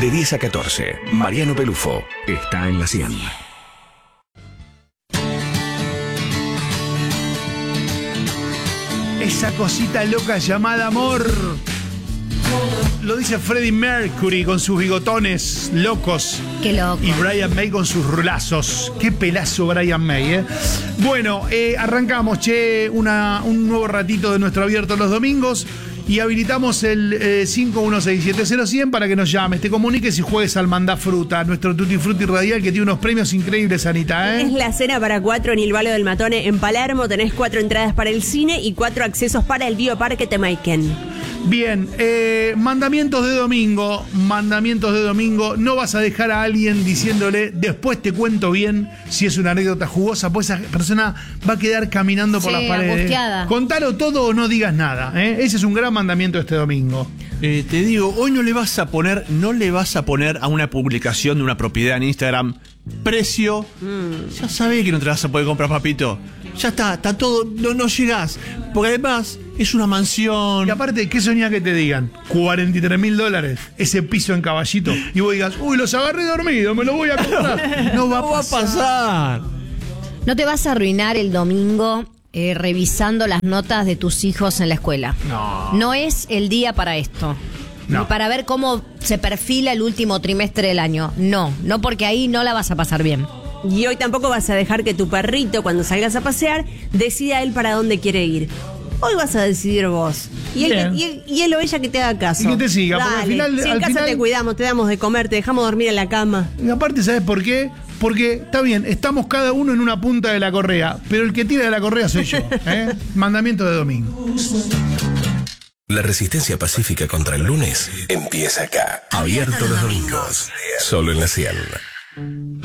De 10 a 14, Mariano Pelufo está en la 100. Esa cosita loca llamada amor. Lo dice Freddie Mercury con sus bigotones locos. Qué loco. Y Brian May con sus rulazos. Qué pelazo Brian May, ¿eh? Bueno, arrancamos, un nuevo ratito de nuestro abierto los domingos. Y habilitamos el 51670100 para que nos llames, te comuniques y juegues al Mandá Fruta, nuestro Tutti Frutti radial que tiene unos premios increíbles, Anita, ¿eh? Es la cena para 4 en el Valo del Matone en Palermo. Tenés 4 entradas para el cine y 4 accesos para el Bioparque Temaiken. Bien, mandamientos de domingo. No vas a dejar a alguien diciéndole, después te cuento bien si es una anécdota jugosa, pues esa persona va a quedar caminando por las paredes. Angustiada. Contalo todo o no digas nada, ¿eh? Ese es un gran mandamiento este domingo. Te digo, hoy no le vas a poner a una publicación de una propiedad en Instagram precio. Ya sabés que no te la vas a poder comprar, papito. Ya está todo, no llegás. Porque además es una mansión. Y aparte, ¿qué soñás que te digan? $43.000, ese piso en Caballito. Y vos digas, uy, los agarré dormidos, me los voy a comprar. No va a pasar. No te vas a arruinar el domingo revisando las notas de tus hijos en la escuela. No es el día para esto. No. Ni para ver cómo se perfila el último trimestre del año. No porque ahí no la vas a pasar bien. Y hoy tampoco vas a dejar que tu perrito, cuando salgas a pasear, decida él para dónde quiere ir. Hoy vas a decidir vos. Y él o ella que te haga caso. Y que te siga. Dale. Porque al final, si en casa te cuidamos, te damos de comer, te dejamos dormir en la cama. Y aparte, ¿sabes por qué? Porque está bien, estamos cada uno en una punta de la correa, pero el que tira de la correa soy yo, ¿eh? Mandamiento de domingo. La resistencia pacífica contra el lunes empieza acá. Abierto los domingos. Solo en la 100.